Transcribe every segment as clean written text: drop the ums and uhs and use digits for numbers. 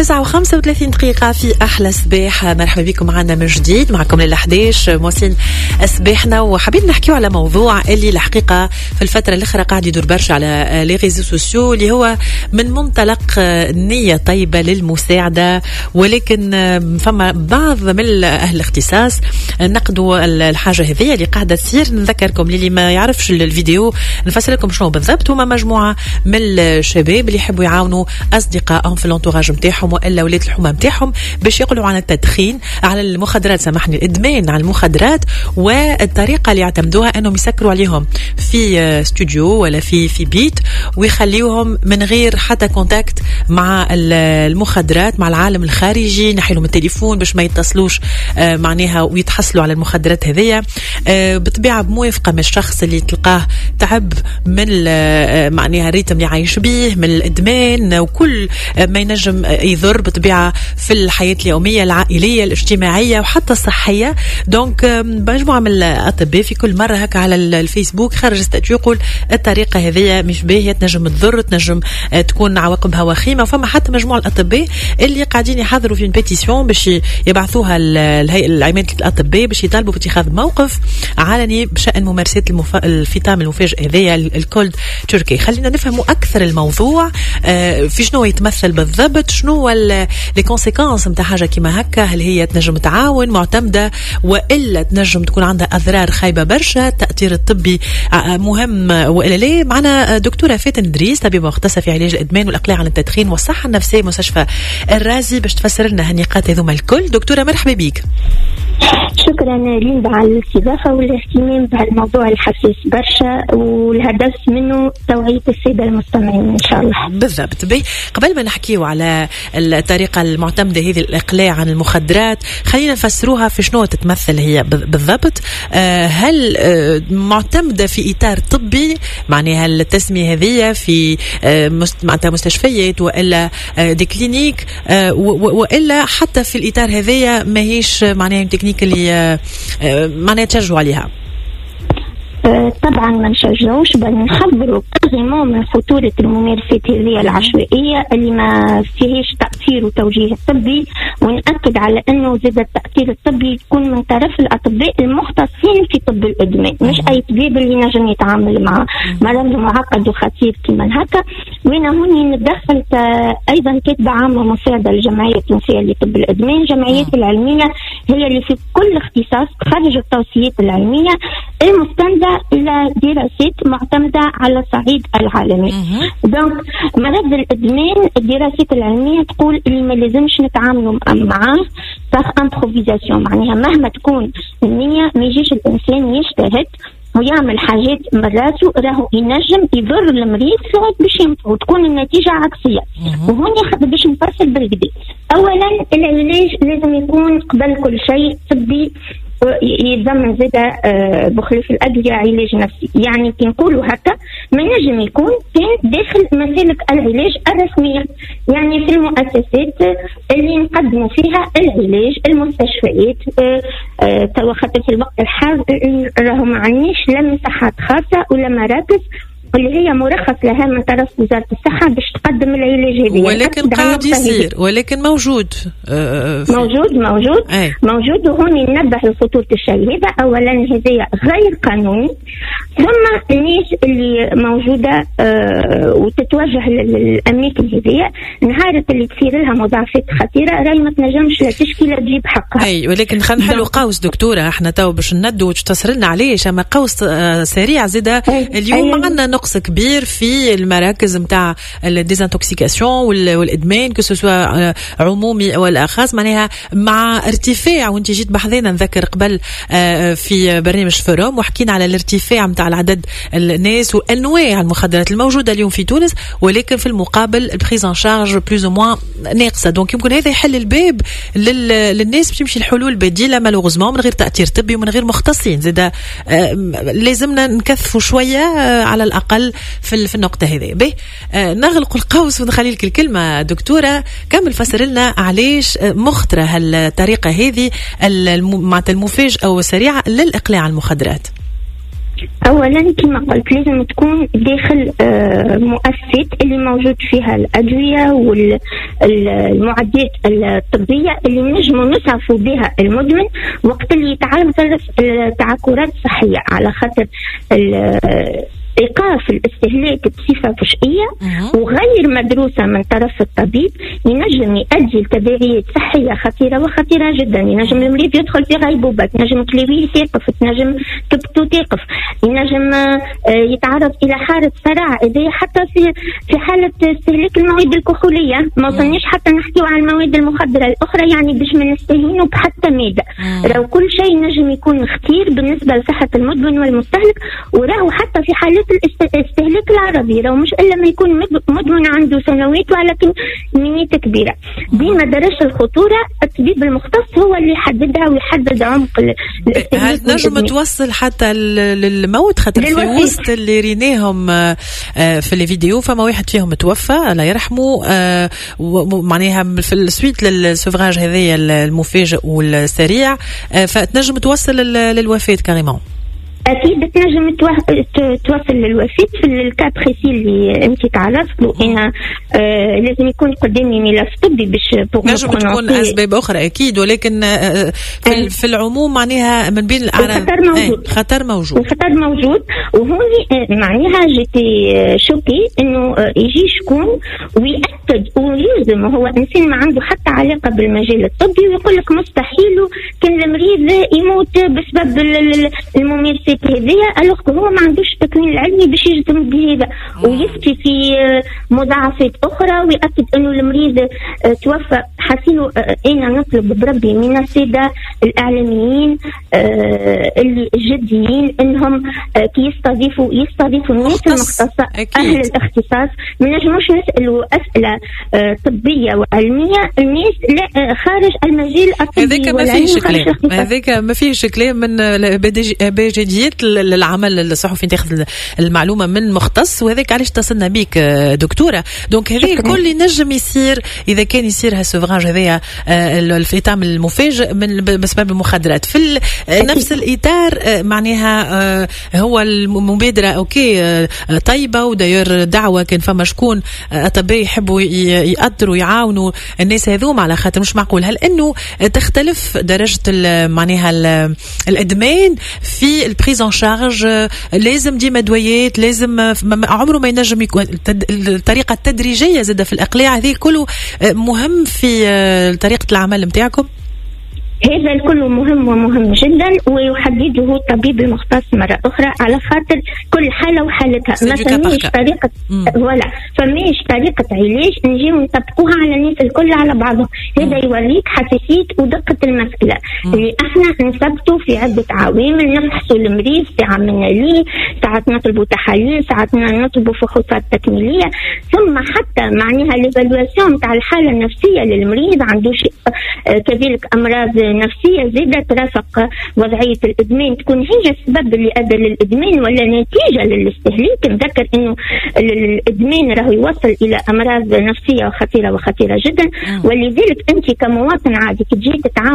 9:35 في أحلى صباح. مرحبا بكم معنا من جديد، معكم لل11 موسين صباحنا، وحابين نحكيو على موضوع اللي الحقيقة في الفترة الأخيرة قاعد يدور برشا على لي ريزو سوسيو، اللي هو من منطلق نية طيبة للمساعدة، ولكن فما بعض من أهل الاختصاص نقدوا الحاجة هذه اللي قاعدة تصير. نذكركم للي ما يعرفش الفيديو نفسر لكم شنو بالضبط. هما مجموعة من الشباب اللي يحبوا يعاونوا أصدقائهم في الانتوراج متاعهم والا ولاد الحومه متاعهم باش يقولوا عن التدخين، على المخدرات، سامحني، الادمان على المخدرات، والطريقه اللي يعتمدوها انهم يسكروا عليهم في استوديو ولا في بيت، ويخليوهم من غير حتى كونتاكت مع المخدرات، مع العالم الخارجي، نحيلهم التليفون باش ما يتصلوش معناها ويتحصلوا على المخدرات هذيا، بطبيعه بموافقه من الشخص اللي تلقاه تعب من معناها الريتم اللي عايش به، من الادمان وكل ما ينجم يضر بطبيعة في الحياة اليومية العائلية الاجتماعية وحتى الصحية. دونك مجموعة من الأطباء في كل مرة هكا على الفيسبوك خرج استاتيو يقول الطريقة هذه مش باهية، تنجم تضر، تنجم تكون عواقبها وخيمة. وفما حتى مجموعة الأطباء اللي قاعدين يحضروا في بيتيسيون باش يبعثوها العمادة الأطباء باش يطالبوا باتخاذ موقف علني بشأن ممارسات الفيتام المفاجئ هذه الكولد تركي. خلينا نفهموا أكثر الموضوع، في شنو يتمثل بالضبط، شنو هو لي كونسيكونس نتاع حاجه كيما هكا، هل هي تنجم تعاون معتمده والا تنجم تكون عندها اضرار خايبه برشا، التاثير الطبي مهم والا لا. معنا دكتوره فاتن إدريس، طبيبه مختصه في علاج الادمان والاقلاع عن التدخين والصحه النفسيه مستشفى الرازي، باش تفسر لنا هالنقاط هذوما الكل. دكتوره مرحبا بك. شكرا لين على الاستضافه والاهتمام بهالموضوع الحساس برشا، والهدف منه توعيه الساده المستمعين ان شاء الله. بالضبط. قبل ما نحكيو على الطريقه المعتمده هذه الاقلاع عن المخدرات، خلينا نفسروها في شنو تتمثل هي بالضبط. هل معتمده في اطار طبي، معناها التسميه هذه في معناتها مستشفيات والا دي كلينيك، والا حتى في الاطار هذه ماهيش معناها التكنيك اللي معناها تشجعوا عليها؟ طبعا ما نشجعوش، بل نحذروا كثيرا من خطورة الممارسات هذه العشوائية اللي ما فيهاش تأثير وتوجيه طبي، ونأكد على أنه زاد التأثير الطبي يكون من طرف الأطباء المختصين في طب الإدمان، مش أي طبيب اللي نجم يتعامل مع مرض معقد وخطير كما هكا. وأنا هوني ندخل أيضا كاتبة عامة مساعدة للجمعية التونسية لطب الإدمان. الجمعيات العلمية هي اللي في كل اختصاص خرج التوصيات العلمية المستندة إلى دراسات معتمدة على الصعيد العالمي. دونك مرض الإدمان الدراسات العلمية تقول اللي ما لازمش نتعاملوا معاه باغ امبروفيزاسيون، معناها مهما تكون النية ما يجيش الإنسان يجتهد ويعمل حاجات من راسه راهو ينجم يضر المريض ساعات باش يموت وتكون النتيجة عكسية. وهون باش نفصل بالكدا، أولا العلاج لازم يكون قبل كل شيء طبي، يلزم زاده بخلاف الأدوية علاج نفسي. يعني كي نقولوا هكا ما نجم يكون كان داخل مسالك العلاج الرسمية، يعني في المؤسسات اللي نقدموا فيها العلاج، المستشفيات. توا خاطر في الوقت الحاضر راهو ما عندناش لا مساحات خاصة ولا مراكز اللي هي مرخص لها من طرف وزارة الصحة باش تقدم العلاج هذا، ولكن قاعد يصير، ولكن موجود موجود. وهون ننبه لخطورة الشيء هذا. أولا هذا غير قانوني، ثم الناس اللي موجودة وتتوجه للأماكن هذه نهار اللي تصير لها مضاعفات خطيرة راهي ما تنجمش لا تشكي لا تجيب حقها. أي ولكن خلينا نحلوا قوس دكتورة، احنا تو باش ندوا وتصرلنا عليه شما قوس سريع زيادة. اليوم عندنا نقص كبير في المراكز متاع الديزانتوكسيكاسيون والادمان كسوسوا عمومي او الاخص، معناها مع ارتفاع. وانت جيت بحذينا نذكر قبل في برنامج فروم وحكينا على الارتفاع متاع العدد الناس وانواع المخدرات الموجوده اليوم في تونس، ولكن في المقابل البريزون شارج بلوز او موان ناقصه. دونك يمكن هذا يحل الباب للناس باش تمشي الحلول بديله مالوغوزمون من غير تاثير طبي ومن غير مختصين. زاد لازمنا نكثفوا شويه على الاقل في النقطة هذه. نغلق القوس ونخلي لك الكلمة دكتورة، كمل فسر لنا علاش مخطرة هالطريقة هذه المفاجئة وسريعة للإقلاع عن المخدرات. اولا كما قلت لازم تكون داخل مؤسسات اللي موجود فيها الادويه والمعدات الطبيه اللي نجموا نسعفوا بها المدمن وقت اللي يتعرض لتعثرات صحيه، على خاطر إيقاف الاستهلاك بصفة فجئية وغير مدروسة من طرف الطبيب ينجم يؤدي لتداعيات صحية خطيرة وخطيرة جدا. ينجم المريض يدخل في غيبوبة، تنجم كليويس يقف، تنجم كبتو تقف، ينجم يتعرض إلى حالة صراع. إذا حتى في حالة استهلاك المواد الكحولية، ما وصلناش حتى نحكيو عن المواد المخدرة الأخرى، يعني باش ما نستهينوا بحتى مادة. راهو كل شيء نجم يكون خطير بالنسبة لصحة المدمن والمستهلك، وراهو حتى في حالة الاستهلاك العربي راهو مش الا ما يكون مدمن عنده سنوات ولكن كميات كبيره. ديما درجه الخطوره الطبيب المختص هو اللي يحددها ويحدد عمق الاستهلاك. هل نجم توصل حتى للموت؟ خاطر في وسط اللي ريناهم في الفيديو فما واحد فيهم توفى الله يرحمه، معناها في السويت للسوفراج هذايا المفاجئ والسريع، فتنجم توصل للوفاه كاريمون. اكيد تنجم توصل للوفاه. في الكا بريسي اللي انت تعرضت له انا لازم يكون قدامي ملف طبي باش نجم تكون اسباب اخرى اكيد، ولكن في العموم معناها من بين الاعراض خطر موجود. وهوني معناها جيتي شوكي انه يجي شكون ويأكد ويلزم، هو انسان ما عنده حتى علاقه بالمجال الطبي، ويقول لك مستحيل كان المريض يموت بسبب الممارسات هذيا، الوغ هو ما عندوش التكوين العلمي باش يجزم بهذا، ويفتي في مضاعفات اخرى ويأكد انه المريض توفى. حسينه انا نطلب بربي من الساده الاعلاميين الجديين انهم يستضيفوا الناس المختصه اهل الاختصاص. ما نجموش نسالوا اسئله طبيه وعلميه الناس لا خارج المجال الطبي، هذاك ما فيش كلام من بجديات للعمل الصحفي تاخذ المعلومه من مختص، وهذاك علاش اتصلنا بك دكتوره. دونك هذا الكل ينجم يصير اذا كان يصير هالسوفراج هذايا الفئام المفاجئ بسبب المخدرات. في نفس الاطار معناها هو المبادره اوكي طيبه، وداير دعوه كان فما شكون اطباء يحبوا يقدروا يعاونوا الناس هذوم، على خاطر مش معقول هل انه تختلف درجه معناها الادمان في البريزون شارج. لازم ديما دويات، لازم عمره ما ينجم يكون الطريقه التدريجيه زاد في الاقلاع. هذه كله مهم في طريقه العمل نتاعكم. هذا الكل مهم ومهم جدا، ويحدده الطبيب المختص مرة أخرى على خاطر كل حالة وحالتها. ما فماش طريقة فماش طريقة علاج نجيو نطبقوها على الناس الكل على بعضهم. هذا يوريك حساسية ودقة المسألة اللي احنا نثبتوا في عدة عوامل. نفحصوا المريض ساعة من ليه، ساعات نطلبوا تحاليل، ساعات نطلبوا فحوصات تكميلية، ثم حتى معناها ليفالواسيون تاع الحالة النفسية للمريض. عنده كذلك أمراض نفسية زادت ترافق وضعية الإدمان، تكون هي السبب اللي أدى للإدمان ولا نتيجة للاستهلاك. نذكر إنه الإدمان راهو يوصل إلى أمراض نفسية خطيرة جدا، ولذلك أنت كمواطن عادي تجي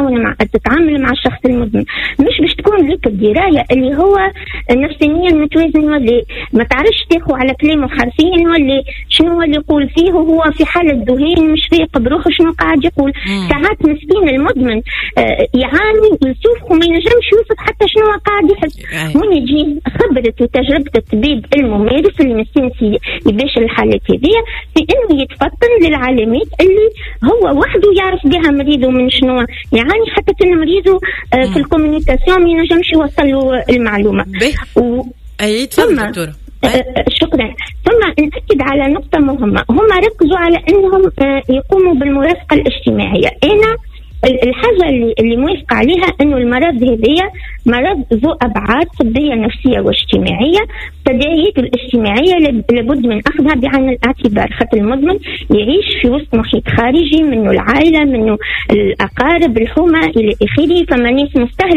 تتعامل مع الشخص المدمن مش باش تكون لك الدراية اللي هو نفسيا متوازن، ولا ما تعرفش تاخذ على كلامه حرفيا، ولا شنو اللي يقول فيه وهو في حالة ذهان مش فايق بروحه شنو قاعد يقول. ساعات مسكين المدمن يعاني يشوف وما ينجمش يوصف حتى شنو قاعد يحس. من يجي خبرة وتجربة الطبيب الممارس اللي مستنسي يباش الحالات هذه في انه يتفطن للعلامات اللي هو وحده يعرف بها مريضه من شنو يعني، حتى كان مريضه في الكوميونيكاسيون ما ينجمش يوصل له المعلومة. اي تفضل دكتورة. شكرا. ثم نأكد على نقطة مهمة، هم ركزوا على انهم يقوموا بالمرافقة الاجتماعية. انا الحاجة اللي موافقة عليها انه المرض هذه مرض ذو ابعاد طبية نفسية واجتماعية. التداعيات الاجتماعية لابد من اخذها بعين الاعتبار، خاطر المدمن يعيش في وسط محيط خارجي، منه العائلة، منه الاقارب، الحومة الى اخره. فما ناس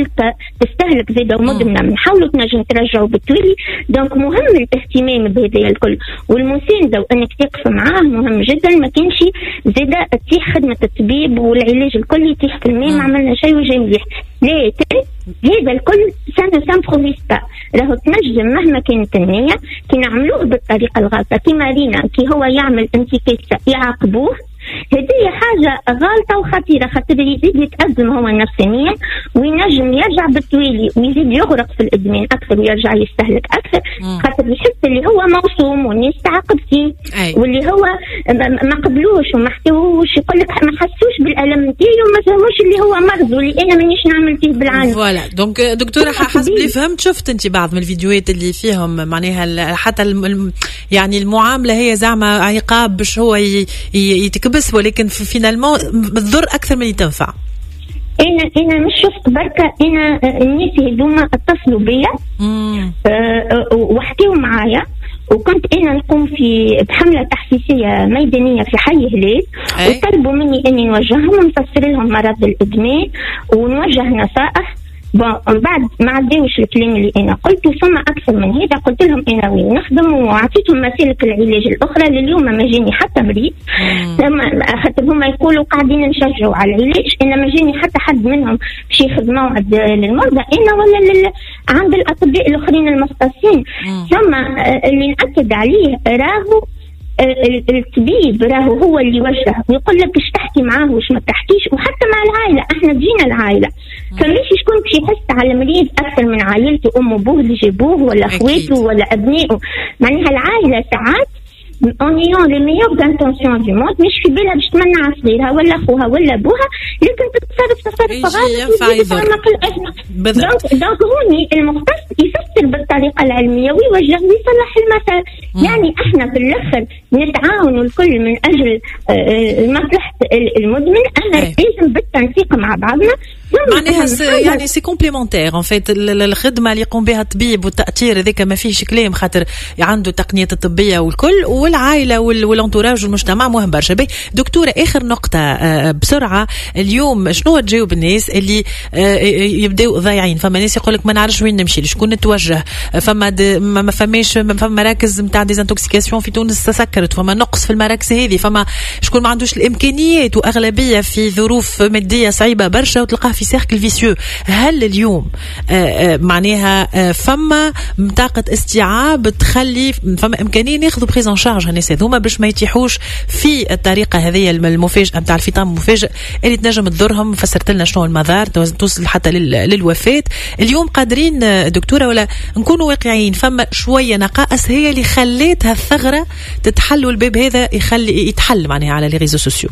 تستهلك زيادة ومدمنة بنحاولوا تنجم ترجعوا بالتوالي. دونك مهم الاهتمام بهذا الكل والمساندة وانك تقف معاه مهم جدا. ما كانش زيادة تتيح خدمة الطبيب والعلاج الكلي في الماء ما عملنا شيء وجاي مليح. لكن هذا الكل سنسامبروفيستا راهو تنجم مهما كانت النية كي نعملوه بالطريقة الغلطة كيما رينا كي هو يعمل انتكاسة يعاقبوه. هذه حاجة غلطة وخطيرة خاطر يزيد يتأزم هو نفسيا وينجم يرجع بالتوالي ويزيد يغرق في الإدمان أكثر ويرجع يستهلك أكثر خاطر يحس اللي هو موصوم والناس تعاقب فيه واللي هو ما قبلوش وما احتووش يقول لك ما حسوش بالألم نتاعي وما فهموش اللي هو مرض واللي أنا مانيش نعمل فيه بالعنف. فوالا دونك دكتورة حسب اللي فهمت شفت أنت بعض من الفيديوهات اللي فيهم معناها حتى يعني المعاملة هي زعما عقاب باش هو يتكبس ولكن فينالمون بتضر أكثر من تنفع. أنا مش شفت بركة أنا الناس هذوما اتصلوا بيا وحكيوا معايا وكنت أنا نقوم بحملة تحسيسية ميدانية في حي هلال وطلبوا مني أني نوجههم ونفسر لهم مرض الإدمان ونوجه نصائح. بعد ما عداوش الكلام اللي انا قلته ثم اكثر من هذا قلت لهم انا وين نخدم وعطيتهم مسالك العلاج الاخرى لليوم ما جاني حتى مريض خاطر هما يقولوا قاعدين نشجعوا على العلاج. انا ما جاني حتى حد منهم باش ياخذ موعد للمرضى انا ولا عند الاطباء الاخرين المختصين. ثم اللي ناكد عليه راهو الطبيب راهو هو اللي يوجه ويقول لك ايش تحكي معاه وايش ما تحكيش. وحتى مع العائله احنا جينا العائله فمش شكون باش يحس على مريض اكثر من عائلته امه وابوه اللي جابوه ولا اخواته ولا ابنائه. معناها العائله ساعات en ayant les meilleures intentions du monde مش في بالها باش تمنع صغيرها ولا اخوها ولا ابوها لكن تتصرف غلط وتعمق الازمه. دونك هوني المختص يفسر بالطريقه العلميه ويوجه ويصلح المسار. يعني احنا في الاخر نتعاون الكل من اجل مصلحه المدمن. اما لازم بالتنسيق مع بعضنا معناها يعني سي كومبليمونتير ان فيت الخدمه اللي يقوم بها الطبيب والتاثير هذاك ما فيهش كلام خاطر عنده تقنيات الطبيه والكل والعائله والانتوراج والمجتمع مهم برشا. دكتوره اخر نقطه بسرعه اليوم شنو تجاوب الناس اللي يبداو ضايعين؟ فما ناس يقول لك ما نعرفش وين نمشي لشكون نتوجه فما ما فماش فما مراكز نتاع ديزانتوكسيكاسيون في تونس تسكرت فما نقص في المراكز هذه فما شكون ما عندوش الامكانيات واغلبيه في ظروف ماديه صعيبه برشا وتلقاه في سيركل فيسيو. هل اليوم معناها فما طاقة استيعاب تخلي فما إمكانية ناخذوا بريزون شارج الناس هذوما باش ما يتيحوش في الطريقة هذه المفاجئة نتاع الفطام المفاجئ اللي تنجم تضرهم؟ فسرت لنا شنو المضار توصل حتى للوفاة. اليوم قادرين دكتورة ولا نكونوا واقعيين فما شوية نقائص هي اللي خليتها الثغرة تتحل والباب هذا يتحل معناها على لي ريزو سوسيو؟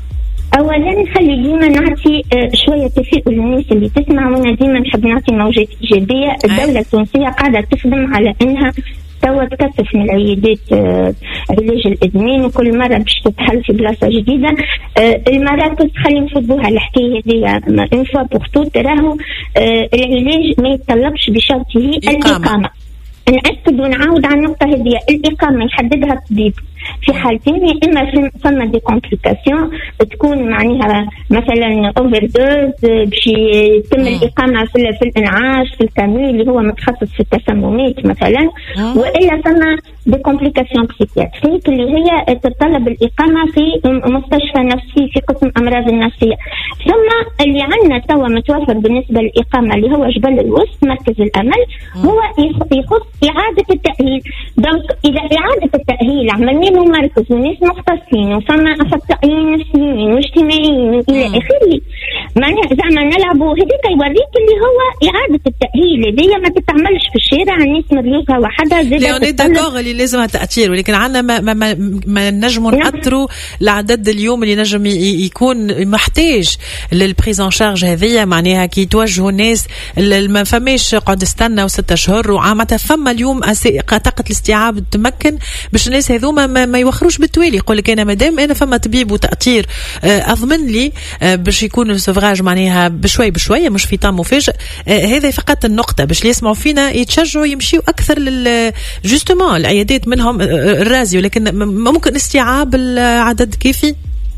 اولا خلي ديما نعطي شويه تفاؤل للناس اللي تسمع وانا ديما نحب نعطي موجات ايجابيه. الدوله التونسيه قاعده تخدم على انها توا تكثف من العيادات علاج الادمان وكل مره باش تتحل في بلاصه جديده. المراكز خلي نفضوها الحكايه هذه اون فوا بور توت. راهو العلاج ما يتطلبش بشرطه الاقامه. نأكد ونعاود على النقطه هذه. الاقامه يحددها الطبيب في حالتين اما فما دي كومبليكاسيون تكون معناها مثلا اوفر دوز باش يتم الاقامه في الانعاش في الكامل اللي هو متخصص في التسممات مثلا والا فما دي كومبليكاسيون بسيكياتريك اللي هي تتطلب الاقامه في مستشفى نفسي في قسم امراض النفسيه. ثم اللي عندنا توا متوفر بالنسبه للاقامه اللي هو جبل الوسط مركز الامل هو يخص اعاده التاهيل. دونك اذا اعاده التاهيل عملنا له مركز وناس مختصين وفما اخصائيين نفسيين واجتماعيين الى اخره معناها زعما نلعبوا هذيك يوريك اللي هو اعاده التاهيل هذيا ما تتعملش في الشارع الناس مريوزها وحدها زي لي داكوغ اللي لازمها تاثير ولكن عندنا ما نجموا نأثروا العدد اليوم اللي نجم يكون محتاج للبريزون شارج هذيا معناها كي توجهوا الناس ما فماش قعد استنى 6 شهور وعامه فما اليوم طاقه الاستيعاب تمكن باش الناس هذوما ما يوخروش بالتوالي. يقول لك انا مادام انا فما طبيب وتاثير اضمن لي باش يكون السوفراج معناها بشوي بشويه مش في طعم مفاجئ. هذا فقط النقطه باش اللي يسمعوا فينا يتشجعوا يمشيوا اكثر جوستومون العيادات منهم الرازي ولكن ممكن استيعاب العدد كيفي.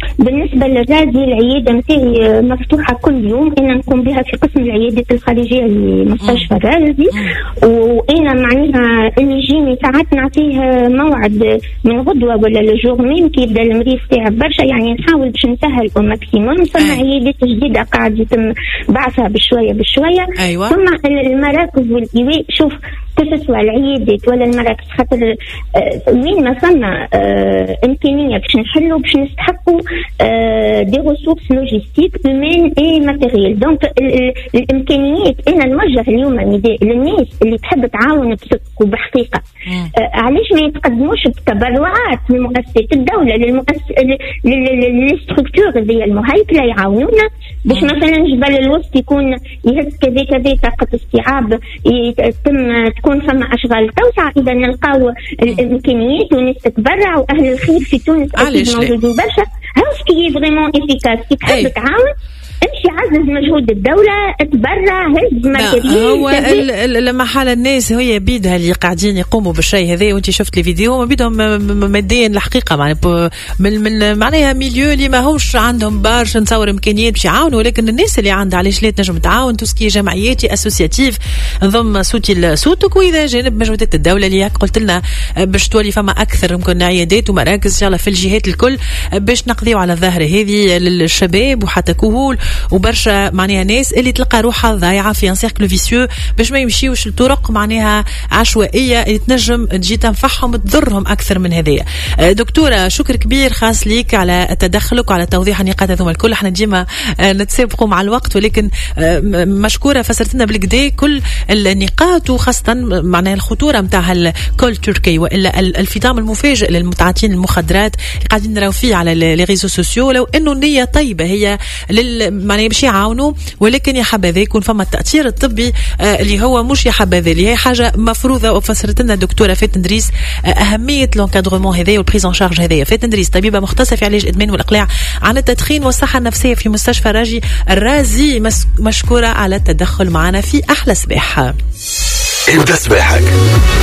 بالنسبة للرازي العيادة متاعي مفتوحة كل يوم، أنا نقوم بها في قسم العيادات الخارجية لمستشفى الرازي، وأنا معناها اللي يجيني ساعات نعطيه موعد من غدوة ولا لجورمين كي يبدا المريض تاعب برشا، يعني نحاول باش نسهل او ماكسيموم. ثم عيادات جديدة قاعد يتم بعثها بشوية بشوية. أيوة. ثم المراكز والإيواء، شوف تسوى العيادات ولا المراكز خاطر وين ما ثم إمكانية باش نحلوا باش نستحقوا دي ريسورس لوجيستيك هيومان اي ماتيريال. دونك الامكانيات انا نوجه اليوم نداء للناس اللي تحب تعاون بصدق وبحقيقه، علاش ما يتقدموش بتبرعات لمؤسسات الدوله للستركتور ذي المهيكله يعاونونا باش مثلا جبل الوسط يكون يهز كذا كذا طاقه استيعاب، تكون فما اشغال توسع، اذا نلقاو الامكانيات وناس تتبرع، واهل الخير في تونس اكيد موجودين برشا. هاوش كي فريمون افيكاس كي تحب تعاون امشي عزز مجهود الدولة، اتبرع، هز ماتيريال. هو لما حال الناس هي بيدها اللي قاعدين يقوموا بالشيء هذا، وانت شفت لي فيديو بيدهم ماديا الحقيقة من معناها ميليو اللي ما هوش عندهم برشا نتصور امكانيات باش يعاونوا، ولكن الناس اللي عندها علاش لا تنجم تعاون توسكي جمعياتي اسوسياتيف نضم صوتي صوتك، واذا جانب مجهودات الدولة اللي قلت لنا باش تولي فما اكثر يمكن عيادات ومراكز ان شاء الله في الجهات الكل باش نقضيو على الظاهرة هذه للشباب وحتى كهول وبرشا معناها ناس اللي تلقى روحها ضايعه في ان سيركل فيسيو باش ما يمشيوش لطرق معناها عشوائيه اللي تنجم تجي تنفعهم تضرهم اكثر من هذيا. دكتوره شكر كبير خاص ليك على تدخلك وعلى توضيح النقاط هذوما الكل. احنا ديما نتسابقوا مع الوقت، ولكن مشكوره فسرت لنا بالكدا كل النقاط، وخاصه معناها الخطوره نتاع الكل تركي والا الفطام المفاجئ للمتعاطين المخدرات اللي قاعدين نراو فيه على لي ريزو سوسيو. لو انه النيه طيبه هي معناها باش يعاونوا، ولكن يا حبذا يكون فما التأثير الطبي اللي هو مش يا حبذا اللي هي حاجه مفروضه. وفسرت لنا الدكتوره فاتن دريس اهميه لونكادرومون هذايا والبريز ان شارج هذايا. فاتن دريس طبيبه مختصه في علاج الادمان والاقلاع عن التدخين والصحه النفسيه في مستشفى الرازي، مشكوره على التدخل معنا في احلى صباح. انت صباحك